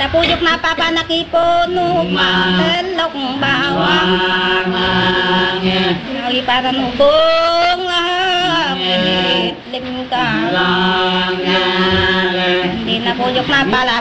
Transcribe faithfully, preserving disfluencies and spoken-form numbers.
na puyok na papanakipon Telok bawang Ay paranubong Lim ka Hindi na puyok na pala